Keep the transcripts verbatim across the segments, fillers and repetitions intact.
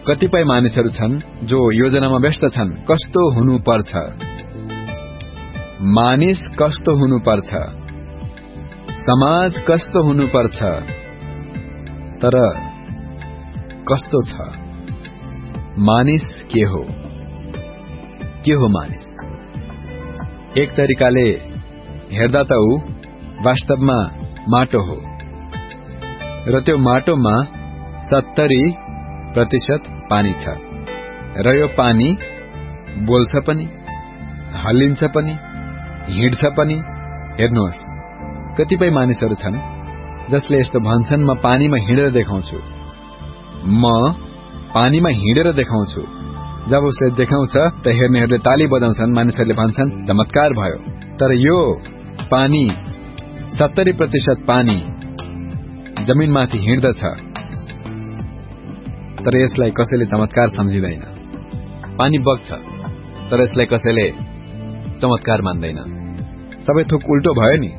कतिपय मानिसहरू छन् जो योजनामा व्यस्त छन्। कस्तो हुनुपर्छ, मानिस कस्तो हुनुपर्छ, समाज कस्तो हुनुपर्छ, तर कस्तो छ मानिस? के हो के हो मानिस? एक तरिकाले हेर्दा त ऊ वास्तवमा माटो हो, र त्यो माटोमा सत्तरी प्रतिशत पानी छ, र यो पानी बोल्छ पनि, हल्लिन्छ पनि, हिँड्छ पनि। हेर्नुहोस्, कतिपय मानिसहरू छन् जसले यस्तो भन्छन्, म पानीमा हिँडेर देखाउँछु, म पानीमा हिँडेर देखाउँछु। जब उसले देखाउँछ त हेर्नेहरूले ताली बजाउँछन्, मानिसहरूले भन्छन् चमत्कार भयो। तर यो पानी, सत्तरी प्रतिशत पानी जमिनमाथि हिँड्दछ, तर यसलाई कसैले चमत्कार सम्झिँदैन। पानी बग्छ, तर यसलाई कसैले चमत्कार मान्दैन। सबै थोक उल्टो भयो नि।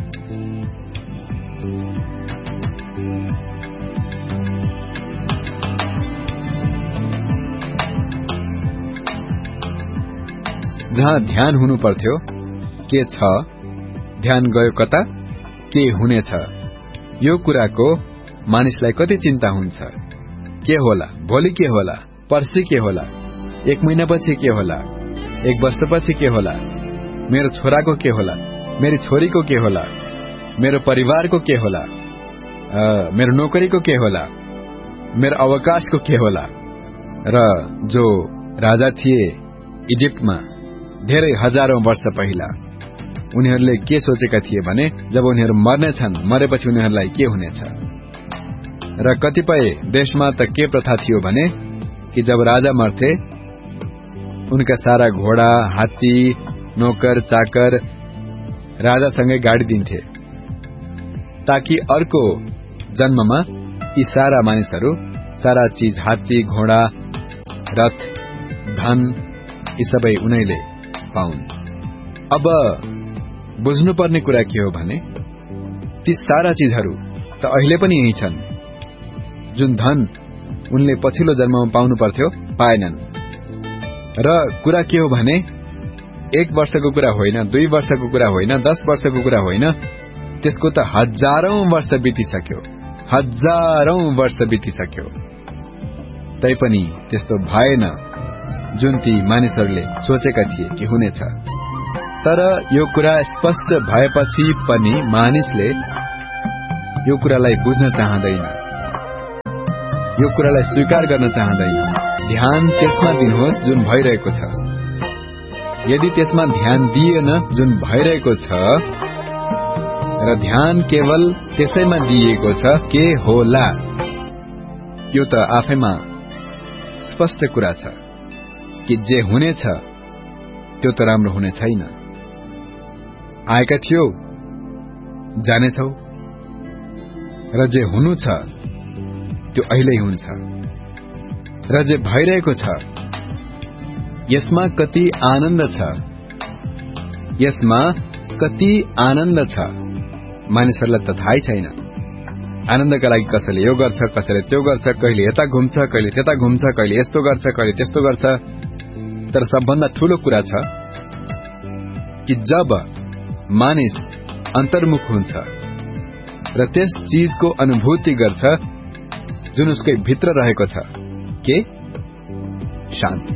जहाँ ध्यान हुनु पर्थ्यो, के छ, ध्यान गयो कता, के हुनेछ, यो कुराको मानिसलाई कति चिन्ता हुन्छ। के होला, भोलि के होला, पर्सि के होला, एक महिनापछि के होला, एक वर्षपछि के होला, मेरो छोराको के होला, मेरी छोरीको के होला, मेरो परिवारको के होला, आ, मेरो नोकरीको के होला, मेरो अवकाशको के होला। र जो राजा थिए इजिप्टमा धेरै हजारौं वर्ष पहिला, उनीहरूले के सोचेका थिए भने जब उनीहरू मर्नेछन्, मरेपछि उनीहरूलाई के हुनेछ। र कतिपय देशमा त के प्रथा थियो भने कि जब राजा मर्थे, उनका सारा घोडा, हात्ती, नोकर चाकर राजासँगै गाडी दिन्थे, ताकि अर्को जन्ममा यी सारा मानिसहरू, सारा चीज, हात्ती, घोडा, रथ, धन, यी सबै उनीले पाउन्। अब बुझ्नुपर्ने कुरा के हो भने ती सारा चीजहरू त अहिले पनि यही छन्। जुन धन उनले पछिल्लो जन्ममा पाउनु पर्थ्यो, पाएनन्। र कुरा के हो भने एक वर्षको कुरा होइन, दुई वर्षको कुरा होइन, दस वर्षको कुरा होइन, त्यसको त हजारौं वर्ष बितिसक्यो, हजारौं वर्ष बितिसक्यो। तैपनि त्यस्तो भएन जुन ती मानिसहरूले सोचेका थिए कि हुनेछ। तर यो कुरा स्पष्ट भएपछि पनि मानिसले यो कुरालाई बुझ्न चाहँदैन, यो कुरालाई स्वीकार गर्न चाहँदैन। ध्यान त्यसमा दिनुहोस् जुन भइरहेको छ। यदि त्यसमा ध्यान दिएन जुन भइरहेको छ, र ध्यान केवल त्यसैमा दिएको छ, के होला, यो त आफैमा स्पष्ट कुरा छ कि जे हुनेछ त्यो त राम्रो हुने छैन। आएका थियौ, जानेछौ, र जे हुनु छ त्यो अहिले हुन्छ। र जे भइरहेको छ यसमा कति आनन्द छ, यसमा कति आनन्द छ, मानिसहरूलाई त थाहै छैन। आनन्दका लागि कसैले यो गर्छ, कसैले त्यो गर्छ, कहिले यता घुम्छ, कहिले त्यता घुम्छ, कहिले यस्तो गर्छ, कहिले त्यस्तो गर्छ। तर सबभन्दा ठूलो कुरा छ कि जब मानिस अन्तर्मुख हुन्छ र त्यस चीजको अनुभूति गर्छ जुन उसकै भित्र रहेको छ, के शान्ति।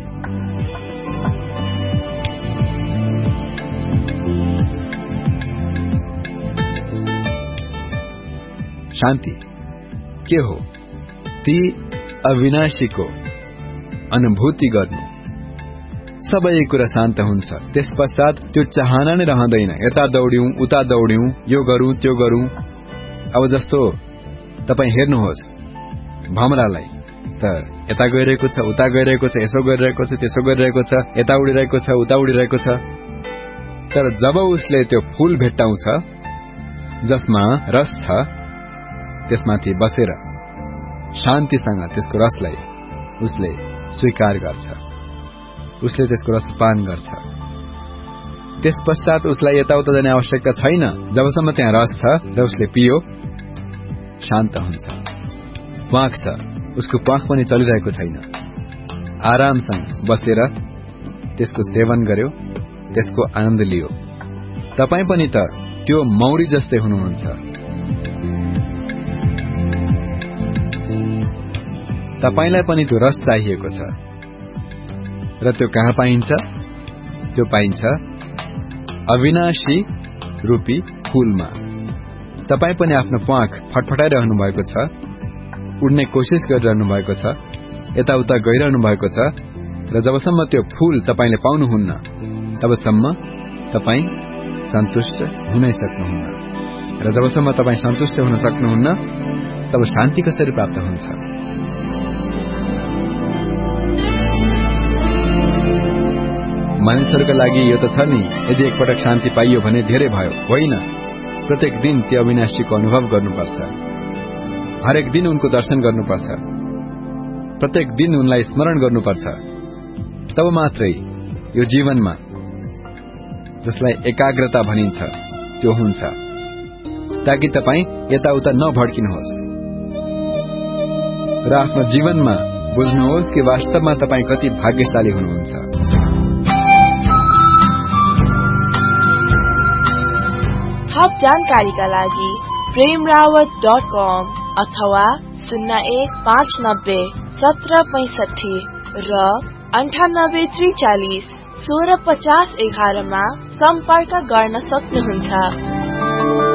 शान्ति के हो? ती अविनाशीको अनुभूति गर्नु। सबै कुरा शान्त हुन्छ। त्यस पश्चात त्यो चाहना नै रहँदैन, यता दौड्यौं, उता दौड्यौं, यो गरौं, त्यो गरौं। अब जस्तो तपाई हेर्नुहोस् भमरालाई, त यता गइरहेको छ, उता गइरहेको छ, यसो गरिरहेको छ, त्यसो गरिरहेको छ, यता उडिरहेको छ, उता उडिरहेको छ। तर जब उसले त्यो फूल भेट्टाउँछ जसमा रस छ, त्यसमाथि बसेर शान्तिसँग त्यसको रसलाई उसले स्वीकार गर्छ, उसले त्यसको रस पान गर्छ। त्यस पश्चात उसलाई यताउता जाने आवश्यकता छैन। जबसम्म त्यहाँ रस छ र उसले पियो, शान्त हुन्छ। प्वाख छ, उसको प्वाख पनि चलिरहेको छैन। आरामसँग बसेर त्यसको सेवन गर्यो, त्यसको आनन्द लियो। तपाई पनि त त्यो मौरी जस्तै हुनुहुन्छ। तपाईलाई पनि त्यो रस चाहिएको छ र त्यो कहाँ पाइन्छ? त्यो पाइन्छ अविनाशी रूपी फूलमा। तपाई पनि आफ्नो प्वाख फटफटाइरहनु भएको छ, उड्ने कोसिस गरिरहनु भएको छ, यताउता गइरहनु भएको छ र जबसम्म त्यो फूल तपाईले पाउनुहुन्न तबसम्म तपाई सन्तुष्ट हुनै सक्नुहुन्न। र जबसम्म तपाई सन्तुष्ट हुन सक्नुहुन्न तब शान्ति कसरी प्राप्त हुन्छ? मानिसहरूका लागि यो त छ नि, यदि एकपटक शान्ति पाइयो भने धेरै भयो, होइन। प्रत्येक दिन त्यो अविनाशीको अनुभव गर्नुपर्छ, हरेक दिन उनको दर्शन गर्नुपर्छ, प्रत्येक दिन उनलाई स्मरण गर्नुपर्छ। तब मात्रै यो जीवनमा जसलाई एकाग्रता भनिन्छ त्यो हुन्छ, ताकि तपाई यताउता नभड्किनुहोस् र आफ्नो जीवनमा बुझ्नुहोस् कि वास्तवमा तपाई कति भाग्यशाली हुनुहुन्छ। थप जानकारीका लागि प्रेमरावत डट कम अथवा शून्य एक पाँच नब्बे सत्र पैंसठी र अन्ठानब्बे त्रिचालिस सोह्र पचास एघारमा सम्पर्क गर्न सक्नुहुन्छ।